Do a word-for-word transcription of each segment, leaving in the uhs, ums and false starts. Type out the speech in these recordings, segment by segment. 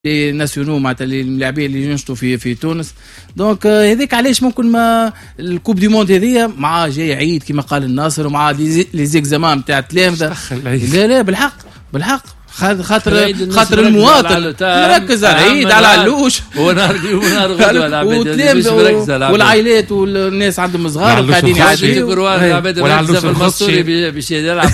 لي ناسيونو معناتها اللاعبين اللي ينشطوا في في تونس. دونك هذيك علاش ممكن ما الكوب دي موند هذيا مع جاي عيد كما قال الناصر ومع لي زيكزامان نتاع التلامذه. لا لا بالحق بالحق خاطر خاطر المواطن مركز على العيد على علوش ونهار ونهار غدوه العباد والعائلات والناس عندهم صغار قاعدين يعيشوا العباد مركزه في المصوري باش يلعب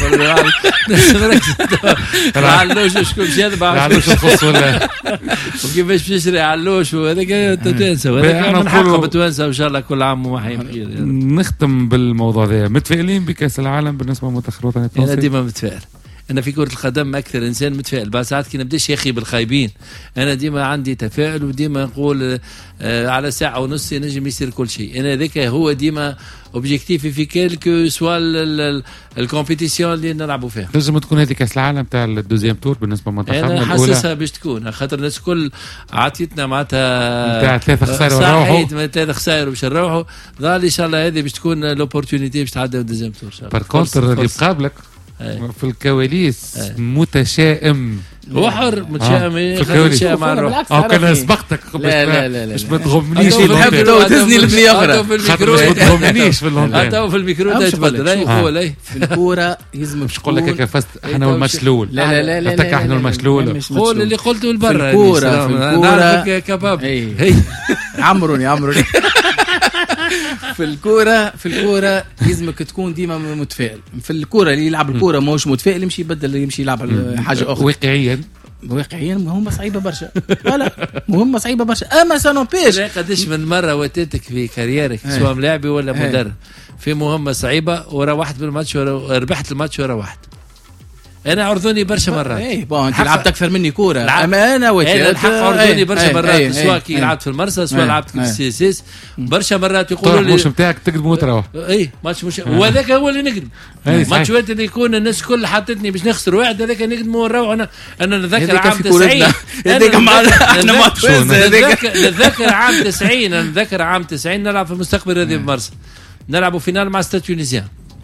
علوش شكون باش يذبح علوش الخص ولا وكيفاش يشري علوش وهذاك التوانسه وهذاك من حقهم التوانسه ان شاء الله كل عام وحي بخير. نختم بالموضوع ذا. متفائلين بكاس العالم بالنسبه لمنتخب الوطني التونسي؟ انا ديما متفائل. أنا في كرة القدم أكثر إنسان متفائل، بعض ساعات كي نبداش يا أخي بالخايبين. أنا ديما عندي تفاؤل وديما نقول آه على ساعة ونص نجم يصير كل شيء. أنا ذاك هو ديما أوبجيكتيفي في كيلكو سوا الكومبيتيسيون اللي نلعبوا فيها. لازم تكون هذه كأس العالم تاع الدوزيام تور بالنسبة لمنتخبنا الأولى. أنا حاسسها باش تكون خاطر الناس كل عطيتنا معناتها تاع ثلاثة خسائر ونروحوا. ثلاثة خسائر باش نروحوا. ظل إن شاء الله هذه باش تكون لوبورتونيتي باش تعدي الدوزيام تور. بار كونتر اللي بقابلك في الكواليس أي. متشائم وحر متشائم متشائم مع الروح او كان سبقتك باش ما تغمنيش تزني لبنيه اخرى خاطر ما تغمنيش في اللونجين حتى في الميكرو تتبدل اي هو لا في الكوره لازم باش نقول لك كفست احنا والمشلول لا لا لا لا احنا المشلول قول اللي قلته البرة الكوره في الكوره كباب عمروني عمروني في الكوره في الكوره لازمك تكون ديما متفائل. في الكوره اللي يلعب الكوره ماهوش متفائل يمشي يبدل يمشي يلعب حاجه اخرى. واقعيا واقعيا مهمه صعيبه برشا. لا مهمه صعيبه برشا اما سانوبيش. قداش من مره وتاتك في كاريرك سواء ملاعبي ولا مدرب في مهمه صعيبه وروحت بالماتش وربحت الماتش وروحت. انا عرضوني برشا مرات. اي بون انت لعبت اكثر مني كوره اما انا وجهت الحق عرضوني برشا مرات سواء كي لعبت في المرسى سواء لعبت في السي اس اس برشا مرات يقولوا لي الماتش نتاعك تقدم وتروح. اي ماتش مش وهذاك هو اللي نقدم. ماتشات اللي يكون الناس كل حطتني باش نخسر واحد هذاك نقدم ونروح. انا انا نتذكر عام تسعين هذاك احنا ماتش هذاك نتذكر عام تسعين انا نتذكر عام تسعين نلعب في المستقبل هذه بمرسى نلعبوا فينال مع ستاد تونسيان.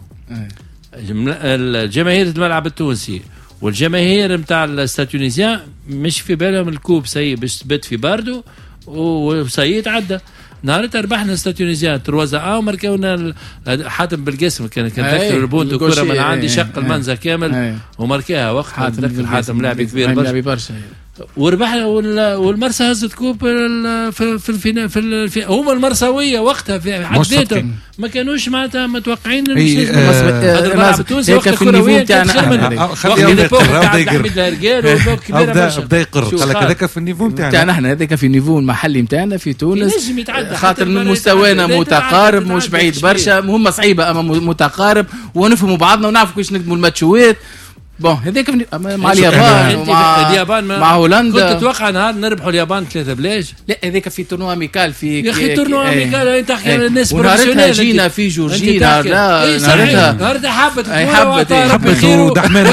الجماهير الملعب التونسي والجماهير نتاع الاستاد تونسيان مش في بالهم الكوب سي باش تبت في باردو وسي تعدى. نهارتها ربحنا استاد تونسيان تروازا اه وماركاونا حاتم بالقسم كان كان ذكر البونت وكره من عندي شق المنزه كامل وماركاها وقت حاتم حاتم لاعب كبير برشا وربحنا والمرسى هزت كوب في في الفينال في, في هما المرساويه وقتها في حديتهم ما كانوش معناتها متوقعين هذا تونس وقت الكرويه تاعنا خلينا بدا يقر قال لك هذاك في النيفو نتاعنا احنا هذاك في النيفو المحلي نتاعنا في تونس خاطر مستوانا متقارب مش بعيد برشا مهمه صعيبه اما متقارب ونفهموا بعضنا ونعرفوا كيفاش نقدموا الماتشوات. بون هذاك مع اليابان ومع اليابان مع هولندا كنت تتوقع نهار نربحوا اليابان ثلاثة بلاش. لا هذاك في تورنوا اميكال في يا اخي تورنوا اميكال انت تحكي على الناس بروفيسيونيل. جينا في جورجينا لا نهارتها نهارتها حبت حبت حبت ودحمان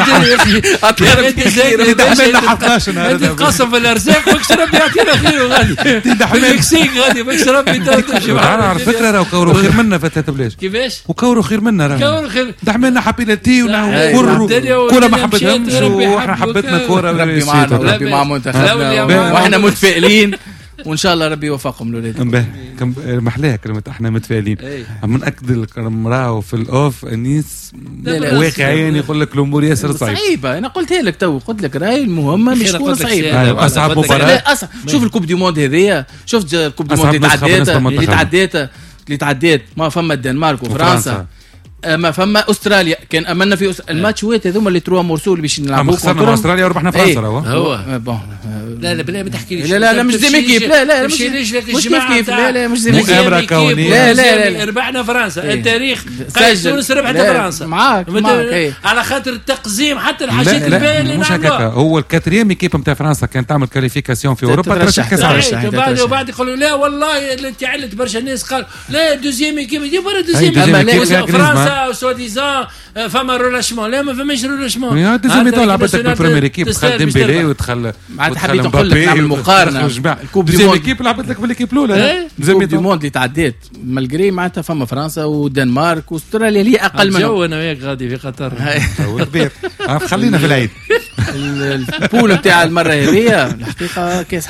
دحمان حطاش انت تقسم في الارزاق باش ربي يعطينا خير وغادي دحمان المكسيك غادي باش ربي تمشي معنا. على فكره راه كورو خير منا في ثلاثة بلاش. كيفاش وكورو خير منا راه كورو خير دحمان حبيلتي وكل ما حبتهمش واحنا حبتنا كوره. ربي معنا وربي مع منتخبنا واحنا متفائلين وان شاء الله ربي يوفقهم الاولاد. كم محلاها كلمه احنا متفائلين. منأكد لك راهو في الاوف انيس واقعيا يقول لك الامور ياسر صعيبه صعيبه. انا قلتها لك تو قلت لك راهي المهمه مش تكون صعيبه اصعب مباراه. شوف الكوب دي موند هذيا شفت الكوب دي موند اللي تعديت اللي تعديت اللي تعديت ما فما الدنمارك وفرنسا ما فما استراليا كان املنا في أس... الماتشوات هذوما اللي تروا مرسول باش نلعبوا خسرنا استراليا وربحنا فرنسا. هو هو بون لا لا بلا ما تحكيليش لا لا لا مش زي ما كيف لا لا مش مش كيف لا لا مش زي ما كيف لا لا لا ربحنا فرنسا التاريخ قايس تونس ربحت فرنسا معاك معاك على خاطر التقزيم حتى الحاجات الباهيه اللي مش هكاك. هو الكاتريام ايكيب نتاع فرنسا كانت تعمل كاليفيكاسيون في اوروبا ترشح كاس العالم. وبعد وبعد يقولوا لا والله انت علت برشا ناس قال لا دوزيام ايكيب دي برا دوزيام فرنسا وسواديزان فما رولاشمون. لا ما فماش رولاشمون. يا دوزيام يطلع لعبتك بالبريمير ايكيب دخل ديمبيلي ودخل معناتها حبيت نقول لك نعمل مقارنه. الكوب دي موند ايكيب لعبت لك بالايكيب الاولى. الكوب دي موند اللي تعديت مالغري معناتها فما فرنسا والدنمارك واستراليا اللي اقل منهم. جو انا وياك غادي في قطر كبير. خلينا في العيد. البول نتاع المره هذه الحقيقه كاس